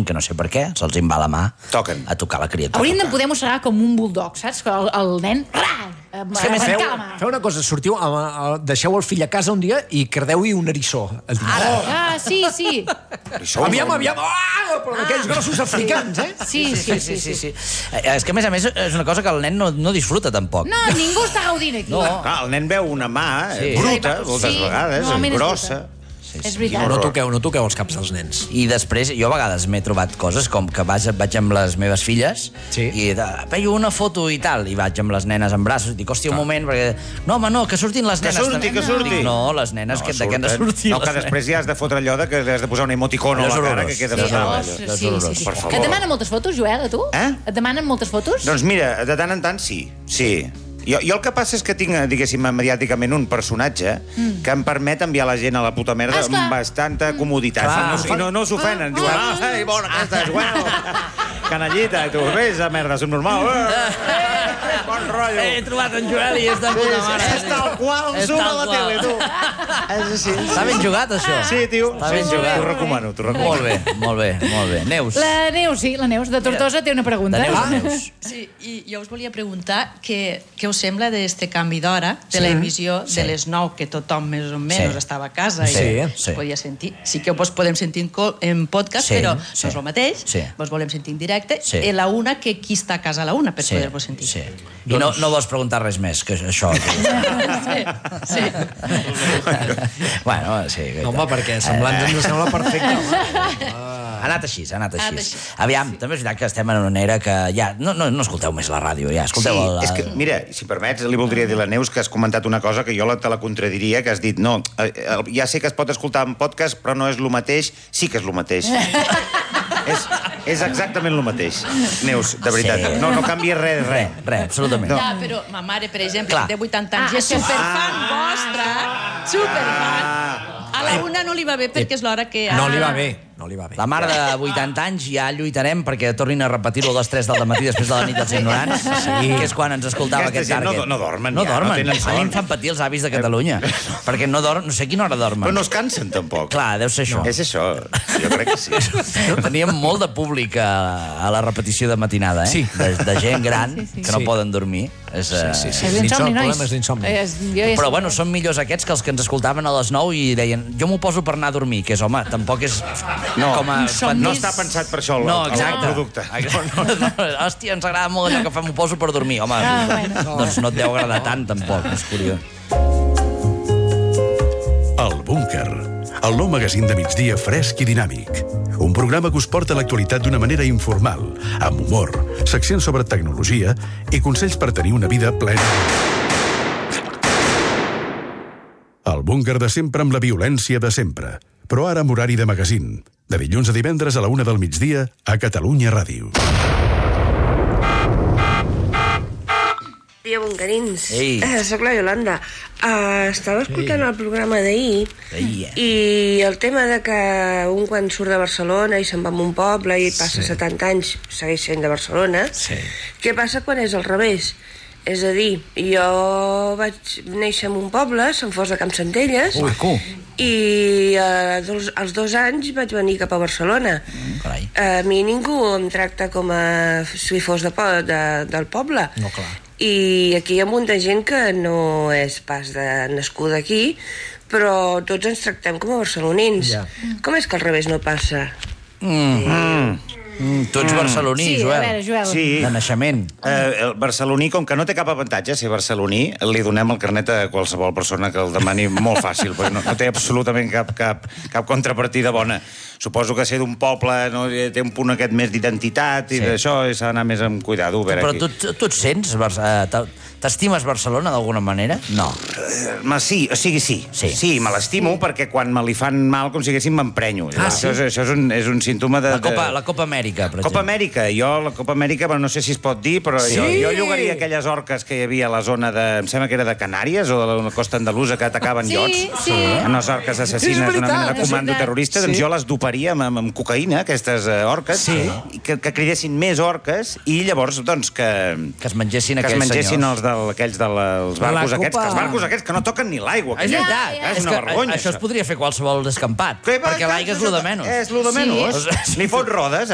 que no sé per què, se'ls en va la mà a tocar la criatura. Hauríem de poder mossegar com un buldog, saps? Que el nen... Feu una cosa, sortiu, deixeu el fill a casa un dia i cardeu-hi un eriçó. Ah, sí. Aviam, però aquells grossos africans, eh? Sí. És que, a més, és una cosa que el nen no disfruta, tampoc. No, ningú està gaudint aquí. No. Clar, el nen veu una mà bruta, moltes vegades, grossa. És veritat. No toqueu els caps dels nens. I després, jo a vegades m'he trobat coses com que vaig amb les meves filles i veio una foto i tal, i vaig amb les nenes en braços i dic, hòstia, un moment, perquè... No, home, no, que surtin les nenes. Que surti. No, les nenes, de què han de sortir? No, que després ja has de fotre allò que has de posar un emoticono a la cara que queda fatal. Sí. Et demanen moltes fotos, Joel, a tu? Et demanen moltes fotos? Doncs mira, de tant en tant sí. Jo el que passa és que tinc, diguéssim, mediàticament un personatge que em permet enviar la gent a la puta merda amb bastanta comoditat. I no s'ofenen. Diuen, ai, bona aquesta és, bueno, canallita, i tu, vés a merda, som normal. Bon rotllo. He trobat en Joel i és de puta mare. És tal qual, surt a la tele, tu. És així. Està ben jugat, això. Sí, tio. Està ben jugat. T'ho recomano. Molt bé. Neus. La Neus de Tortosa té una pregunta. Neus. Sí, i jo us volia preguntar què us sembla d'este canvi d'hora de l'emissió de les 9, que tothom més o menys estava a casa i es podia sentir. Sí que vos podem sentir en podcast, però no és el mateix. Vos volem sentir en directe. I la una, que qui està a casa a la una per poder-vos sentir. I no vols preguntar res més que això. Sí. Bueno, sí. Home, perquè semblant ens sembla perfecte. Ha anat així. Aviam, també és veritat que estem en una era que ja... No escolteu més la ràdio, ja. Escolteu és que, mira, si permets, li voldria dir a la Neus que has comentat una cosa que jo te la contradiria, que has dit, no, ja sé que es pot escoltar en podcast, però no és el mateix. Sí que és el mateix. És exactament el mateix, Neus, de veritat. No canvia res. Res, absolutament. Ja, però ma mare, per exemple, que té 80 anys, és superfan vostra, superfan. A la una no li va bé perquè és l'hora que... No li va bé. La mare de 80 anys ja lluitarem perquè tornin a repetir-ho a les 3 del matí després de la nit dels ignorants, que és quan ens escoltava aquest target. No dormen. A mi em fan patir els avis de Catalunya, perquè no sé a quina hora dormen. Però no es cansen, tampoc. Clar, deu ser això. És això, jo crec que sí. Teníem molt de públic a la repetició de matinada, de gent gran que no poden dormir. És l'insomni, nois. És l'insomni. Però, bueno, són millors aquests que els que ens escoltaven a les 9 i deien, jo m'ho poso per anar a dormir, que és, home, tampoc és... No està pensat per això el producte. Hòstia, ens agrada molt allò que m'ho poso per dormir. Home, doncs no et deu agradar tant, tampoc, és curiós. El Búnquer, el nou magazín de migdia fresc i dinàmic. Un programa que us porta a l'actualitat d'una manera informal, amb humor, seccions sobre tecnologia i consells per tenir una vida plena. El Búnquer de sempre amb la violència de sempre, però ara amb horari de magazín, de dilluns a divendres a la 1 del migdia a Catalunya Ràdio. Dia, bunquerins. Soc la Yolanda. Estava escoltant el programa d'ahir i el tema de que un quan surt de Barcelona i se'n va a un poble i passa 70 anys segueix sent de Barcelona, què passa quan és al revés? És a dir, jo vaig néixer en un poble, Sant Fost de Campsentelles, i als 2 anys vaig venir cap a Barcelona. A mi ningú em tracta com si fos del poble. I aquí hi ha un munt de gent que no és pas nascuda aquí, però tots ens tractem com a barcelonins. Com és que al revés no passa? Tu ets barceloní, Joel. Sí. De naixement. El barceloní, com que no té cap avantatge ser barceloní, li donem el carnet a qualsevol persona que el demani molt fàcil, perquè no té absolutament cap contrapartida bona. Suposo que ser d'un poble té un punt aquest més d'identitat i d'això s'ha d'anar més amb cuidado. Però tu et sents... T'estimes Barcelona d'alguna manera? No. Sí, sí, me l'estimo perquè quan me li fan mal, com si haguéssim, m'emprenyo. Això és un símptoma de... La Copa Amèrica, per exemple. Copa Amèrica. La Copa Amèrica, no sé si es pot dir, però jo llogaria aquelles orques que hi havia a la zona de... Em sembla que era de Canàries o de la costa andalusa que atacaven iots. Unes orques assassines d'una mena de comando terrorista. Doncs jo les doparia amb cocaïna, aquestes orques, que cridessin més orques i llavors, doncs, que es mengessin aquells senyors. Aquells dels barcos aquests, els barcos aquests que no toquen ni l'aigua. És veritat. És una vergonya. Això es podria fer qualsevol descampat, perquè l'aigua és lo de menys. És lo de menys. Li fot rodes,